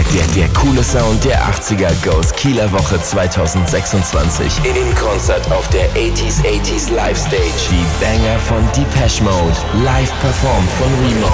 Der coole Sound der 80er goes Kieler Woche 2026 in Konzert auf der 80s Live Stage. Die Banger von Depeche Mode, live performt von Remo.